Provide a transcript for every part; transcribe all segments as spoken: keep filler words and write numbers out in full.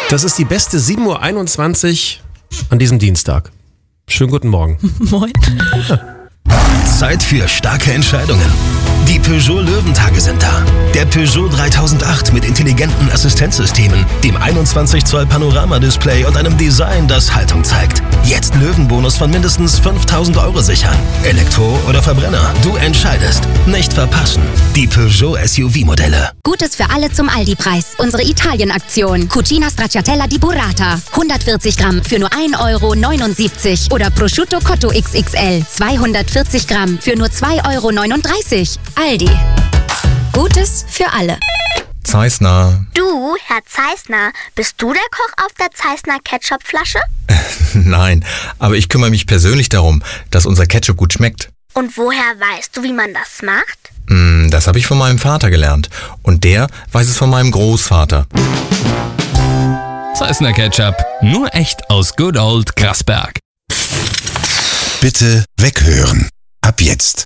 Das ist die beste sieben Uhr einundzwanzig an diesem Dienstag. Schönen guten Morgen. Moin. Zeit für starke Entscheidungen. Die Peugeot Löwentage sind da. Der Peugeot dreitausendacht mit intelligenten Assistenzsystemen, dem einundzwanzig Zoll Panoramadisplay und einem Design, das Haltung zeigt. Jetzt Löwenbonus von mindestens fünftausend Euro sichern. Elektro oder Verbrenner, du entscheidest. Nicht verpassen. Die Peugeot S U V-Modelle. Gutes für alle zum Aldi-Preis. Unsere Italien-Aktion. Cucina Stracciatella di Burrata. hundertvierzig Gramm für nur ein Euro neunundsiebzig. Oder Prosciutto Cotto X X L. zweihundertvierzig Gramm für nur zwei Euro neununddreißig. Aldi. Gutes für alle. Zeissner. Du, Herr Zeissner, bist du der Koch auf der Zeissner Ketchupflasche? Nein, aber ich kümmere mich persönlich darum, dass unser Ketchup gut schmeckt. Und woher weißt du, wie man das macht? Mm, das habe ich von meinem Vater gelernt. Und der weiß es von meinem Großvater. Zeissner Ketchup. Nur echt aus Good Old Grasberg. Bitte weghören. Ab jetzt.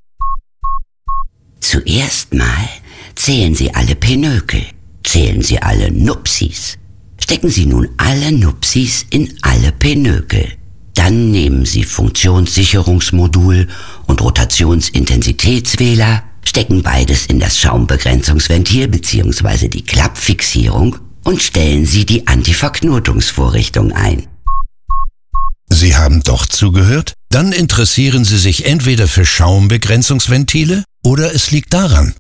Zuerst mal zählen Sie alle Pinökel, zählen Sie alle Nupsis. Stecken Sie nun alle Nupsis in alle Pinökel. Dann nehmen Sie Funktionssicherungsmodul und Rotationsintensitätswähler, stecken beides in das Schaumbegrenzungsventil bzw. die Klappfixierung und stellen Sie die Antiverknotungsvorrichtung ein. Sie haben doch zugehört? Dann interessieren Sie sich entweder für Schaumbegrenzungsventile oder es liegt daran.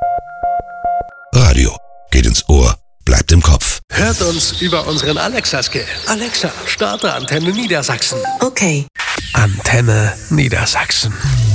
Radio geht ins Ohr, bleibt im Kopf. Hört uns über unseren Alexa-Skill. Alexa, starte Antenne Niedersachsen. Okay. Antenne Niedersachsen.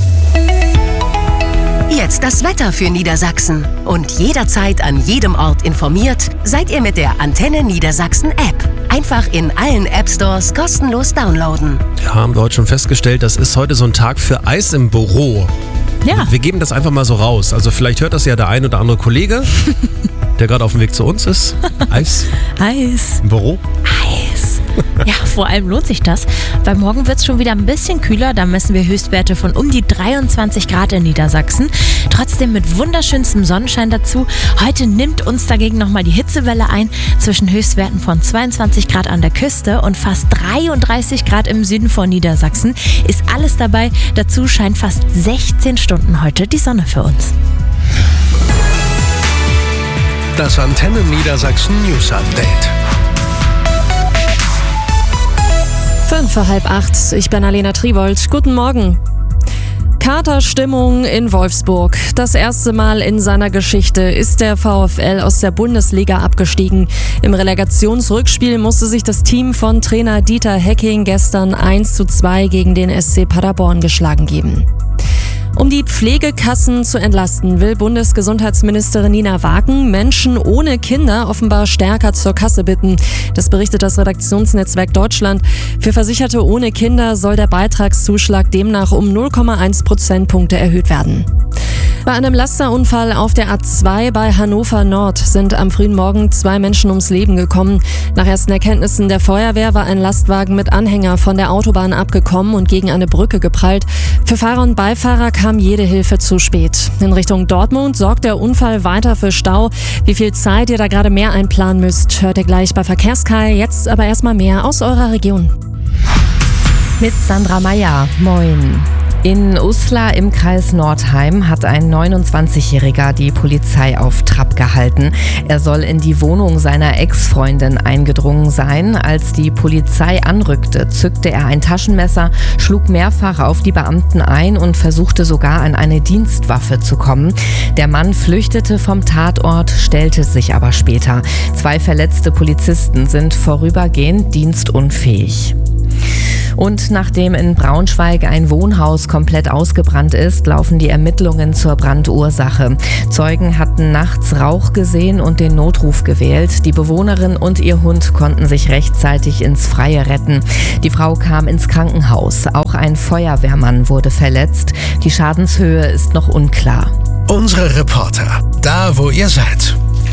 Jetzt das Wetter für Niedersachsen. Und jederzeit an jedem Ort informiert, seid ihr mit der Antenne Niedersachsen App. Einfach in allen App-Stores kostenlos downloaden. Ja, haben wir heute schon festgestellt, das ist heute so ein Tag für Eis im Büro. Ja. Wir geben das einfach mal so raus. Also vielleicht hört das ja der ein oder andere Kollege, der gerade auf dem Weg zu uns ist. Eis. Eis. Im Büro. Eis. Ja, vor allem lohnt sich das, weil morgen wird es schon wieder ein bisschen kühler. Da messen wir Höchstwerte von um die dreiundzwanzig Grad in Niedersachsen. Trotzdem mit wunderschönstem Sonnenschein dazu. Heute nimmt uns dagegen nochmal die Hitzewelle ein. Zwischen Höchstwerten von zweiundzwanzig Grad an der Küste und fast dreiunddreißig Grad im Süden von Niedersachsen ist alles dabei. Dazu scheint fast sechzehn Stunden heute die Sonne für uns. Das Antenne Niedersachsen News Update. Fünf vor halb acht. Ich bin Alena Triwold. Guten Morgen. Katerstimmung in Wolfsburg. Das erste Mal in seiner Geschichte ist der VfL aus der Bundesliga abgestiegen. Im Relegationsrückspiel musste sich das Team von Trainer Dieter Hecking gestern eins zu zwei gegen den S C Paderborn geschlagen geben. Um die Pflegekassen zu entlasten, will Bundesgesundheitsministerin Nina Wagen Menschen ohne Kinder offenbar stärker zur Kasse bitten. Das berichtet das Redaktionsnetzwerk Deutschland. Für Versicherte ohne Kinder soll der Beitragszuschlag demnach um null Komma eins Prozentpunkte erhöht werden. Bei einem Lasterunfall auf der A zwei bei Hannover Nord sind am frühen Morgen zwei Menschen ums Leben gekommen. Nach ersten Erkenntnissen der Feuerwehr war ein Lastwagen mit Anhänger von der Autobahn abgekommen und gegen eine Brücke geprallt. Für Fahrer und Beifahrer kam jede Hilfe zu spät. In Richtung Dortmund sorgt der Unfall weiter für Stau. Wie viel Zeit ihr da gerade mehr einplanen müsst, hört ihr gleich bei Verkehrskai. Jetzt aber erstmal mehr aus eurer Region. Mit Sandra Meyer. Moin. In Uslar im Kreis Nordheim hat ein neunundzwanzigjähriger die Polizei auf Trab gehalten. Er soll in die Wohnung seiner Ex-Freundin eingedrungen sein. Als die Polizei anrückte, zückte er ein Taschenmesser, schlug mehrfach auf die Beamten ein und versuchte sogar an eine Dienstwaffe zu kommen. Der Mann flüchtete vom Tatort, stellte sich aber später. Zwei verletzte Polizisten sind vorübergehend dienstunfähig. Und nachdem in Braunschweig ein Wohnhaus komplett ausgebrannt ist, laufen die Ermittlungen zur Brandursache. Zeugen hatten nachts Rauch gesehen und den Notruf gewählt. Die Bewohnerin und ihr Hund konnten sich rechtzeitig ins Freie retten. Die Frau kam ins Krankenhaus. Auch ein Feuerwehrmann wurde verletzt. Die Schadenshöhe ist noch unklar. Unsere Reporter, da wo ihr seid.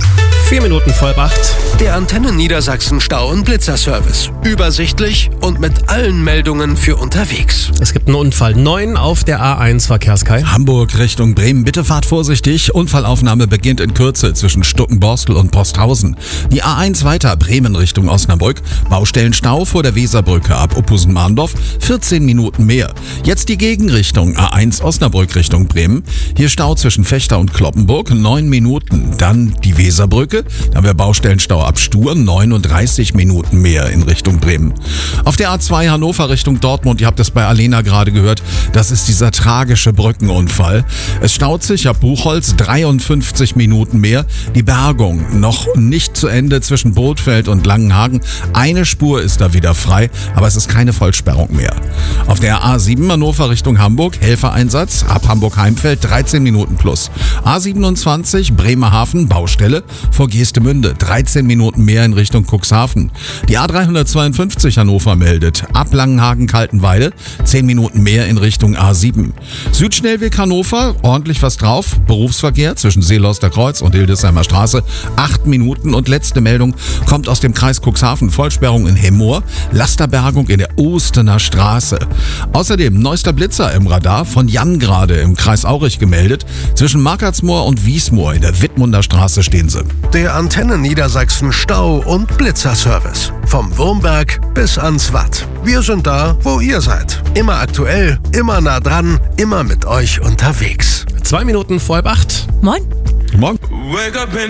Vier Minuten vor halb acht. Der Antenne Niedersachsen Stau- und Blitzerservice. Übersichtlich und mit allen Meldungen für unterwegs. Es gibt einen Unfall. Neun auf der A eins, Verkehrskai. Hamburg Richtung Bremen. Bitte fahrt vorsichtig. Unfallaufnahme beginnt in Kürze zwischen Stuckenborstel und Posthausen. Die A eins weiter Bremen Richtung Osnabrück. Baustellenstau vor der Weserbrücke ab Oppusen-Mahndorf. vierzehn Minuten mehr. Jetzt die Gegenrichtung. A eins Osnabrück Richtung Bremen. Hier Stau zwischen Vechta und Cloppenburg. neun Minuten. Dann die Weserbrücke. Da haben wir Baustellenstau ab Stur. neununddreißig Minuten mehr in Richtung Bremen. Auf der A zwei Hannover Richtung Dortmund. Ihr habt es bei Alena gerade gehört. Das ist dieser tragische Brückenunfall. Es staut sich ab Buchholz. dreiundfünfzig Minuten mehr. Die Bergung noch nicht zu Ende zwischen Bothfeld und Langenhagen. Eine Spur ist da wieder frei, aber es ist keine Vollsperrung mehr. Auf der A sieben Hannover Richtung Hamburg. Helfereinsatz ab Hamburg-Heimfeld. dreizehn Minuten plus. A siebenundzwanzig Bremerhaven Baustelle vor Geestemünde. dreizehn Minuten mehr in Richtung Cuxhaven. Die A dreihundertzweiundfünfzig Hannover meldet ab Langenhagen-Kaltenweide. zehn Minuten mehr in Richtung A sieben. Südschnellweg Hannover. Ordentlich was drauf. Berufsverkehr zwischen Seeloster Kreuz und Hildesheimer Straße. acht Minuten. Und letzte Meldung kommt aus dem Kreis Cuxhaven. Vollsperrung in Hemmoor. Lasterbergung in der Ostener Straße. Außerdem neuester Blitzer im Radar von Jan gerade im Kreis Aurich gemeldet. Zwischen Markartsmoor und Wiesmoor in der Wittmunder Straße stehen sie. Der Antenne Niedersachsen Stau- und Blitzerservice. Vom Wurmberg bis ans Watt. Wir sind da, wo ihr seid. Immer aktuell, immer nah dran, immer mit euch unterwegs. Zwei Minuten vor halb acht. Moin. Morgen.